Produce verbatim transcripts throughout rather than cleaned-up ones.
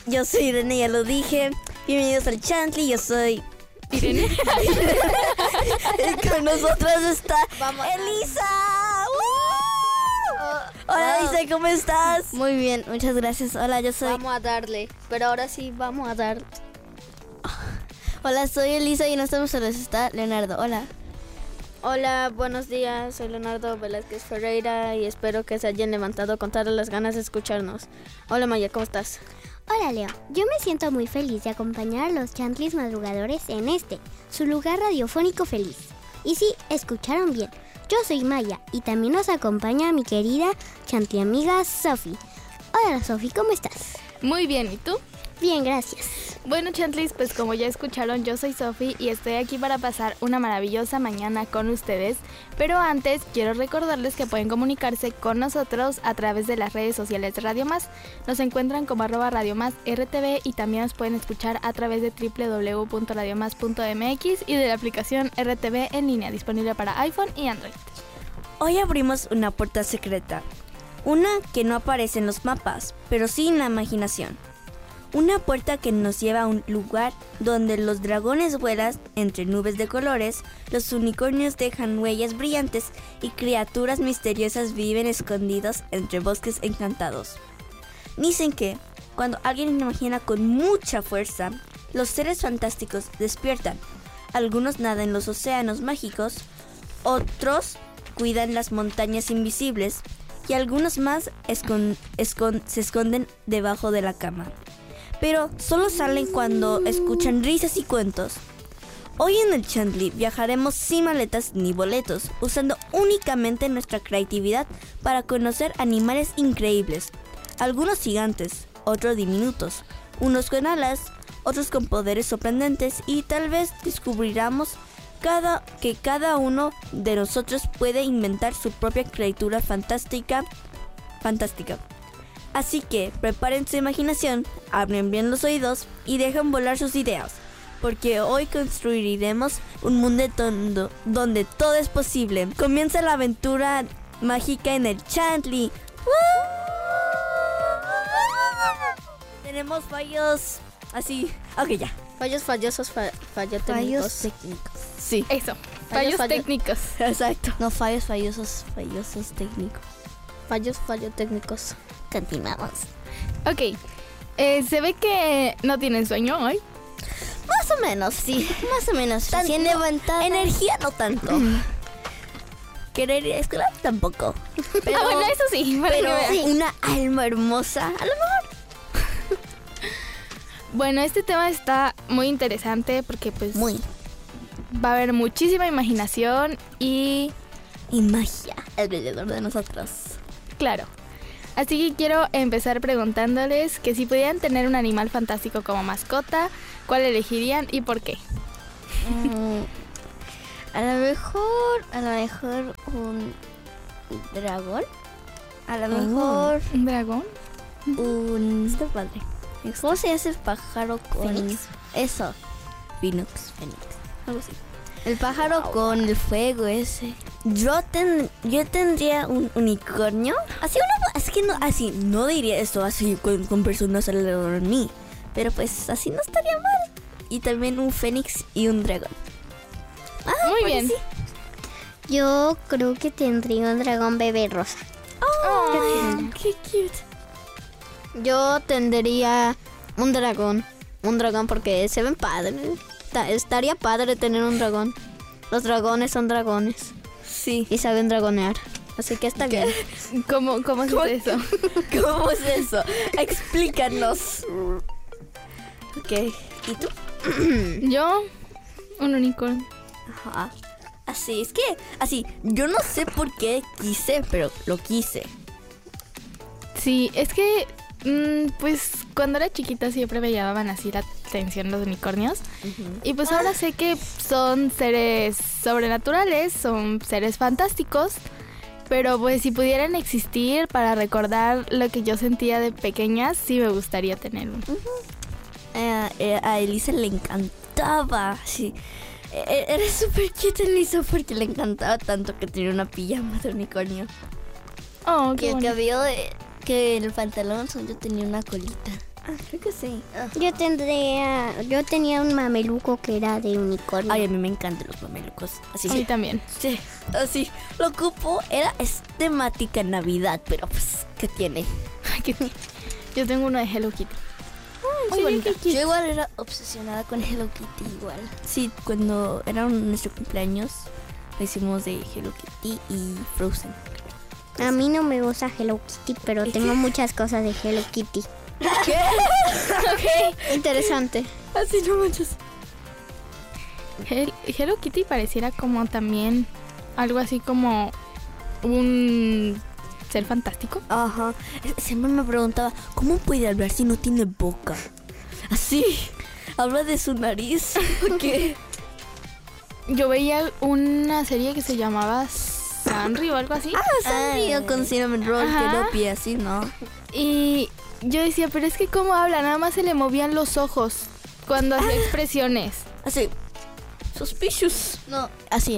yo soy Irene, ya lo dije. Bienvenidos al Chantley, yo soy Irene. Y con nosotros está Vamos. Elisa. Oh, Hola wow. Elisa, ¿cómo estás? Muy bien, muchas gracias. Hola, yo soy... Vamos a darle, pero ahora sí vamos a dar. Hola, soy Elisa y no estamos solos, está Leonardo. Hola. Hola, buenos días, soy Leonardo Velázquez Ferreira y espero que se hayan levantado con todas las ganas de escucharnos. Hola Maya, ¿cómo estás? Hola Leo, yo me siento muy feliz de acompañar a los Chantleys madrugadores en este, su lugar radiofónico feliz. Y sí, escucharon bien, yo soy Maya y también nos acompaña mi querida Chantley amiga Sofi. Hola Sofi, ¿cómo estás? Muy bien, ¿y tú? Bien, gracias. Bueno, Chantleys, pues como ya escucharon, yo soy Sofi y estoy aquí para pasar una maravillosa mañana con ustedes. Pero antes quiero recordarles que pueden comunicarse con nosotros a través de las redes sociales de Radio Más. Nos encuentran como arroba Radio Más R T V y también nos pueden escuchar a través de doble u doble u doble u punto radio más punto m x y de la aplicación R T V en línea disponible para iPhone y Android. Hoy abrimos una puerta secreta. Una que no aparece en los mapas, pero sí en la imaginación. Una puerta que nos lleva a un lugar donde los dragones vuelan entre nubes de colores, los unicornios dejan huellas brillantes y criaturas misteriosas viven escondidos entre bosques encantados. Dicen que, cuando alguien imagina con mucha fuerza, los seres fantásticos despiertan. Algunos nadan en los océanos mágicos, otros cuidan las montañas invisibles y algunos más escon- escon- se esconden debajo de la cama. Pero solo salen cuando escuchan risas y cuentos. Hoy en el Chantley viajaremos sin maletas ni boletos, usando únicamente nuestra creatividad para conocer animales increíbles. Algunos gigantes, otros diminutos, unos con alas, otros con poderes sorprendentes y tal vez descubriremos cada, que cada uno de nosotros puede inventar su propia criatura fantástica, fantástica. Así que preparen su imaginación, abren bien los oídos y dejen volar sus ideas, porque hoy construiremos un mundo tondo, donde todo es posible. Comienza la aventura mágica en el Chantley. Tenemos fallos así. Ok, ya. Fallos fallosos, fa- fallos técnicos. Fallos técnicos. Sí, Eso, Fallos, fallos fallos. técnicos. exacto. No fallos, fallosos, fallosos técnicos. Fallos, fallos técnicos. Continuamos. Ok, eh, se ve que no tienen sueño hoy. Más o menos, sí. Más o menos. Tan- Recién no, levantada. Energía no tanto. Querer ir a escuela tampoco. Pero, ah, bueno, eso sí, para pero que vean. una alma hermosa. A lo mejor. Bueno, este tema está muy interesante porque pues Muy. va a haber muchísima imaginación y Y magia alrededor de nosotros. claro. Así que quiero empezar preguntándoles que si pudieran tener un animal fantástico como mascota, ¿cuál elegirían y por qué? Mm, a lo mejor, a lo mejor un dragón. A lo mejor ¿Un dragón? un... Está padre. ¿Cómo se llama el pájaro con...? Fénix. Eso, Phoenix, Fénix. Algo así. el pájaro con el fuego ese. Yo, ten, yo tendría un unicornio. Así una, así que no, así, no diría esto así con, con personas alrededor de mí. Pero pues así no estaría mal. Y también un fénix y un dragón. Ah, Muy pues bien. sí. Yo creo que tendría un dragón bebé rosa. Oh, qué cute. Yo tendría un dragón. Un dragón porque se ven padres. Ta- Estaría padre tener un dragón. Los dragones son dragones Sí. y saben dragonear. Así que está bien. ¿Cómo, cómo es ¿Cómo? eso? ¿Cómo es eso? Explícanos. Ok. ¿Y tú? Yo, un unicornio. Ajá. Así, es que, así, yo no sé por qué quise, pero lo quise. Sí, es que, mm, pues, cuando era chiquita siempre me llamaban así la atención los unicornios. Y pues ahora sé que son seres sobrenaturales, son seres fantásticos. Pero pues si pudieran existir para recordar lo que yo sentía de pequeña, sí me gustaría tener uno. Eh, eh, a Elisa le encantaba, sí. Eh, Era súper cute Elisa porque le encantaba tanto que tenía una pijama de unicornio. Oh, Que qué el bonito. cabello de... Que el pantalón suyo tenía una colita. Ah, creo que sí. Yo tendría, yo tenía un mameluco que era de unicornio. Ay, a mí me encantan los mamelucos. Así A mí también. Sí, así. Lo ocupo. Era es temática Navidad, pero pues, ¿qué tiene? Ay, qué- Yo tengo uno de Hello Kitty. Muy bonita. Yo igual era obsesionada con Hello Kitty igual. Sí, cuando era nuestro cumpleaños, lo hicimos de Hello Kitty y Frozen. A mí no me gusta Hello Kitty, pero tengo muchas cosas de Hello Kitty. Interesante. Así no manches. Hel- Hello Kitty pareciera como también algo así como un ser fantástico. Ajá. Siempre me preguntaba, ¿cómo puede hablar si no tiene boca? Así. Habla de su nariz. ¿Qué? Yo veía una serie que se llamaba Sanrio o algo así. Sanrio con cinnamon roll, Ajá. que lo pide así, ¿no? Y yo decía, pero es que cómo habla, nada más se le movían los ojos cuando hacía expresiones. Así. Suspicious. No, así.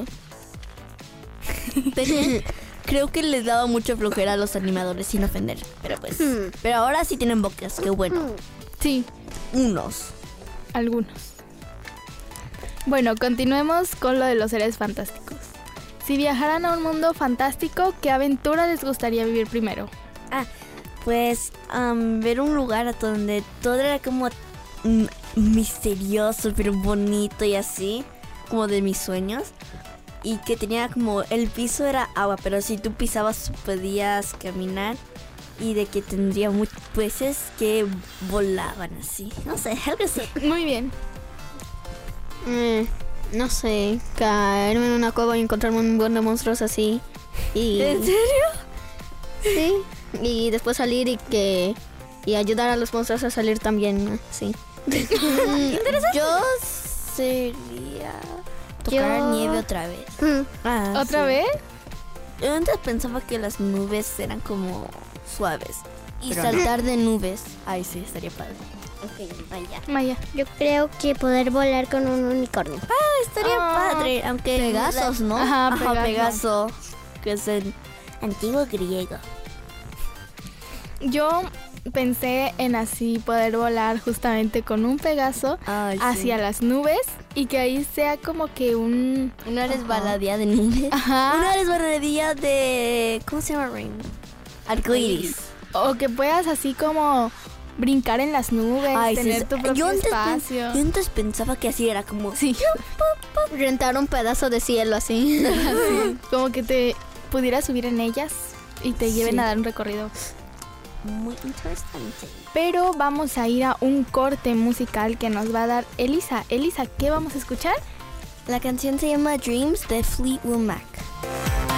Tenía- creo que les daba mucha flojera a los animadores sin ofender. Pero pues. Pero ahora sí tienen bocas, qué bueno. Sí, Unos. algunos. Bueno, continuemos con lo de los seres fantásticos. Si viajaran a un mundo fantástico, ¿qué aventura les gustaría vivir primero? Pues am, ver un lugar donde todo era como mm, misterioso, pero bonito y así, como de mis sueños. Y que tenía como, el piso era agua, pero si tú pisabas podías caminar. Y de que tendría muchos peces que volaban así. No sé, algo así. Muy bien. Eh, no sé, caerme en una cueva y encontrarme un buen de monstruos así. Y, ¿En serio? sí, y después salir y que y ayudar a los monstruos a salir también, sí. Yo sería Tocar Yo- nieve otra vez. Mm, Ah, ¿Otra sí. vez? Yo antes pensaba que las nubes eran como suaves. y Pero saltar de nubes. Ay, sí, estaría padre. Ok, vaya. Maya. Yo creo que poder volar con un unicornio. Estaría Ah. padre, aunque... Pegasos, ¿no? Ajá, Ajá, Pegaso. Pegaso, que es el antiguo griego. Yo pensé en así poder volar justamente con un Pegaso Ay, sí. hacia las nubes y que ahí sea como que un... Una resbaladilla de nubes. Ajá. Una resbaladilla de... ¿Cómo se llama, Rain? Arcoiris. O que puedas así como brincar en las nubes, Ay, sí, tener sí. tu propio yo antes, pen- espacio. yo antes pensaba que así era como... Sí, Rentar un pedazo de cielo así. así, como que te pudieras subir en ellas y te lleven Sí. a dar un recorrido. Muy interesante. Pero vamos a ir a un corte musical que nos va a dar Elisa. Elisa, ¿qué vamos a escuchar? La canción se llama Dreams de Fleetwood Mac.